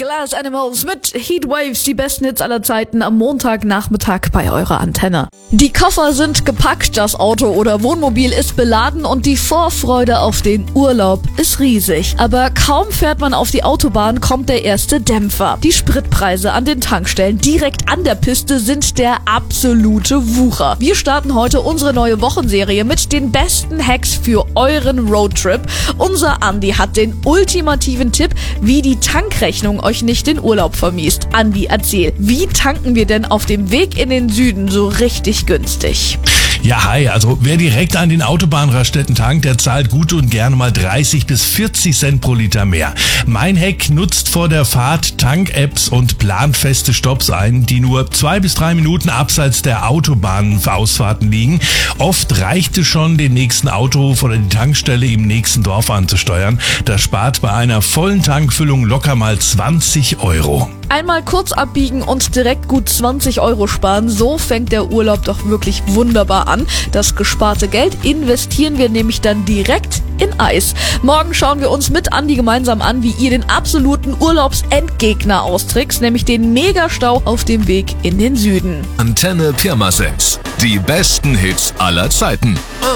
Glass Animals mit Heatwaves, die besten Hits aller Zeiten am Montagnachmittag bei eurer Antenne. Die Koffer sind gepackt, das Auto oder Wohnmobil ist beladen und die Vorfreude auf den Urlaub ist riesig. Aber kaum fährt man auf die Autobahn, kommt der erste Dämpfer. Die Spritpreise an den Tankstellen direkt an der Piste sind der absolute Wucher. Wir starten heute unsere neue Wochenserie mit den besten Hacks für euren Roadtrip. Unser Andi hat den ultimativen Tipp, wie die Tankrechnung euch nicht den Urlaub vermiest. Andi, erzähl, wie tanken wir denn auf dem Weg in den Süden so richtig günstig? Ja, hi, also wer direkt an den Autobahnraststätten tankt, der zahlt gut und gerne mal 30 bis 40 Cent pro Liter mehr. Mein Hack nutzt vor der Fahrt Tank-Apps und plant feste Stopps ein, die nur 2 bis 3 Minuten abseits der Autobahnausfahrten liegen. Oft reicht es schon, den nächsten Autohof oder die Tankstelle im nächsten Dorf anzusteuern. Das spart bei einer vollen Tankfüllung locker mal 20 Euro. Einmal kurz abbiegen und direkt gut 20 Euro sparen, so fängt der Urlaub doch wirklich wunderbar an. Das gesparte Geld investieren wir nämlich dann direkt in Eis. Morgen schauen wir uns mit Andi gemeinsam an, wie ihr den absoluten Urlaubsendgegner austrickst, nämlich den Megastau auf dem Weg in den Süden. Antenne Pirmasens. Die besten Hits aller Zeiten.